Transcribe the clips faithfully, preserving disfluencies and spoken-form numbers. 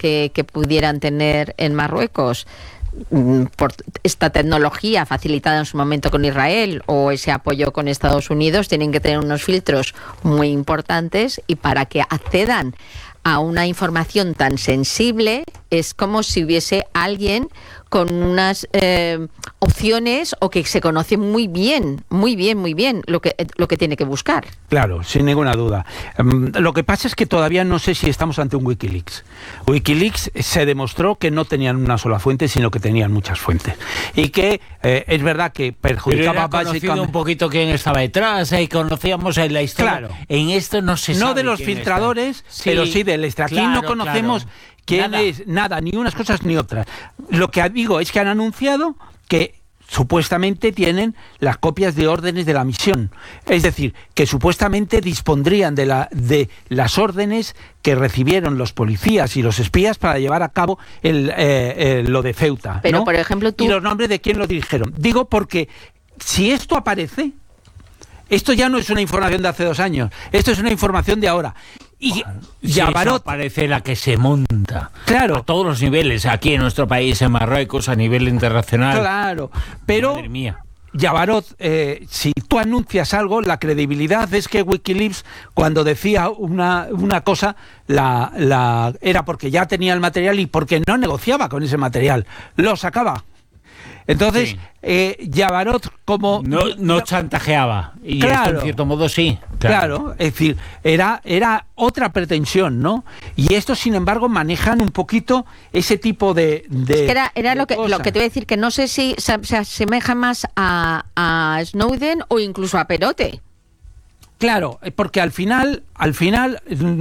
que, que pudieran tener en Marruecos por esta tecnología facilitada en su momento con Israel o ese apoyo con Estados Unidos, tienen que tener unos filtros muy importantes, y para que accedan a una información tan sensible es como si hubiese alguien con unas eh, opciones, o que se conoce muy bien, muy bien, muy bien lo que, lo que tiene que buscar. Claro, sin ninguna duda. Um, lo que pasa es que todavía no sé si estamos ante un Wikileaks. Wikileaks se demostró que no tenían una sola fuente, sino que tenían muchas fuentes. Y que eh, es verdad que perjudicaba básicamente un poquito quién estaba detrás, y eh, conocíamos en la historia. Claro. En esto no se sabe. No de los filtradores, sí, pero sí del extra. Aquí claro, no conocemos claro. quién nada. es, nada, ni unas cosas ni otras. Lo que digo es que han anunciado que supuestamente tienen las copias de órdenes de la misión. Es decir, que supuestamente dispondrían de, la, de las órdenes que recibieron los policías y los espías para llevar a cabo el, eh, eh, lo de Ceuta. Pero, ¿no? por ejemplo, tú... Y los nombres de quién lo dirigieron. Digo porque si esto aparece, esto ya no es una información de hace dos años, esto es una información de ahora. Y sí, Yabarot parece la que se monta, claro, a todos los niveles, aquí en nuestro país, en Marruecos, a nivel internacional. Claro, pero madre mía. Yabarot, eh, si tú anuncias algo, la credibilidad es que Wikileaks, cuando decía una, una cosa, la, la era porque ya tenía el material y porque no negociaba con ese material, lo sacaba. Entonces, sí. eh, Yabarot como... No, no chantajeaba, y claro, esto en cierto modo sí. Claro, claro, es decir, era, era otra pretensión, ¿no? Y estos, sin embargo, manejan un poquito ese tipo de... de es que era era de lo, que, cosas. lo que te voy a decir, que no sé si se, se asemeja más a, a Snowden o incluso a Perote. Claro, porque al final, al final,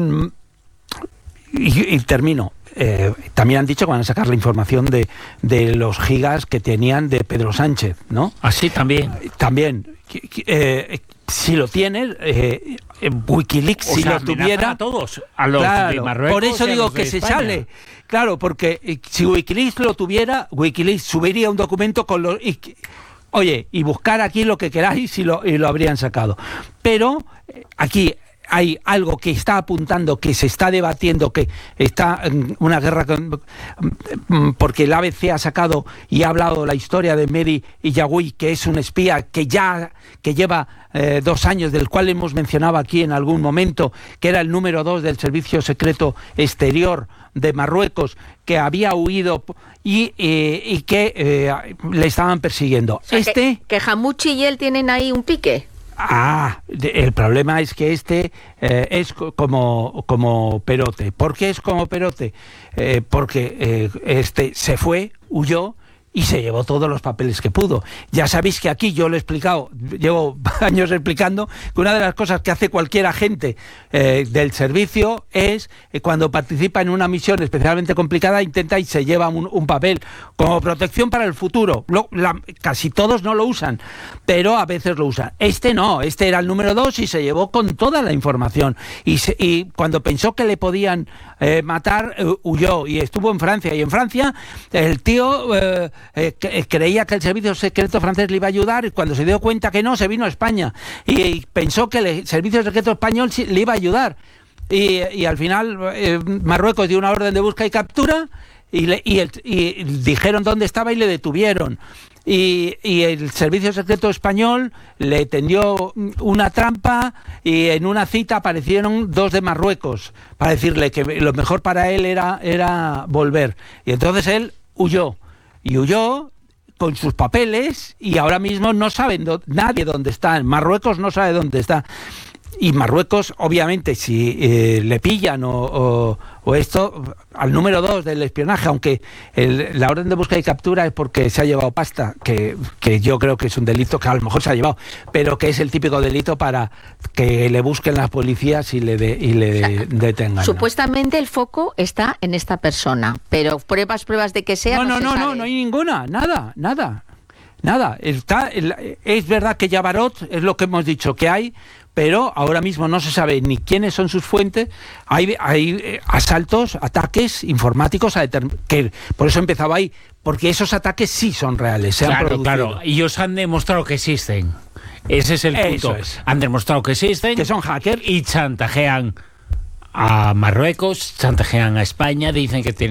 y, y termino... Eh, también han dicho que van a sacar la información de, de los gigas que tenían de Pedro Sánchez, ¿no? Así también. También. Eh, si lo tienen, eh, Wikileaks, o si sea, lo tuviera... a todos, a los claro, de Marruecos. Por eso digo que se España. sale. Claro, porque eh, si Wikileaks lo tuviera, Wikileaks subiría un documento con los... Y, oye, y buscar aquí lo que queráis y lo, y lo habrían sacado. Pero eh, aquí... hay algo que está apuntando, que se está debatiendo, que está en una guerra con, porque el A B C ha sacado y ha hablado la historia de Mehdi Yaoui, que es un espía que ya que lleva eh, dos años, del cual hemos mencionado aquí en algún momento, que era el número dos del Servicio Secreto Exterior de Marruecos, que había huido y, eh, y que eh, le estaban persiguiendo. O sea, este que, que Hamuchi y él tienen ahí un pique. Ah, el problema es que este eh, es como, como Perote. ¿Por qué es como Perote? Eh, porque eh, este se fue, huyó y se llevó todos los papeles que pudo. Ya sabéis que aquí yo lo he explicado, llevo años explicando, que una de las cosas que hace cualquier agente eh, del servicio es, eh, cuando participa en una misión especialmente complicada, intenta y se lleva un, un papel como protección para el futuro. Lo, la, casi todos no lo usan, pero a veces lo usan. Este no, este era el número dos y se llevó con toda la información. Y, se, y cuando pensó que le podían eh, matar, eh, huyó y estuvo en Francia. Y en Francia el tío... Eh, Eh, que, creía que el servicio secreto francés le iba a ayudar, y cuando se dio cuenta que no, se vino a España y, y pensó que el servicio secreto español le iba a ayudar, y, y al final eh, Marruecos dio una orden de busca y captura y, le, y, el, y dijeron dónde estaba y le detuvieron, y, y el servicio secreto español le tendió una trampa, y en una cita aparecieron dos de Marruecos para decirle que lo mejor para él era, era volver, y entonces él huyó y huyó con sus papeles, y ahora mismo no saben do- nadie dónde está. En Marruecos no sabe dónde está. Y Marruecos, obviamente, si eh, le pillan o, o, o esto, al número dos del espionaje, aunque el, la orden de búsqueda y captura es porque se ha llevado pasta, que, que yo creo que es un delito que a lo mejor se ha llevado, pero que es el típico delito para que le busquen las policías y le, de, y le de, o sea, detengan. Supuestamente, ¿no? El foco está en esta persona, pero pruebas, pruebas de que sea... No, no, no, no, no, no hay ninguna, nada, nada. Nada, está, es verdad que Yabarot es lo que hemos dicho que hay, pero ahora mismo no se sabe ni quiénes son sus fuentes. Hay, hay asaltos, ataques informáticos, a determin- que por eso empezaba ahí, porque esos ataques sí son reales, se claro, han producido. Claro, y ellos han demostrado que existen. Ese es el punto. Es. Han demostrado que existen. Que son hackers. Y chantajean a Marruecos, chantajean a España, dicen que tienen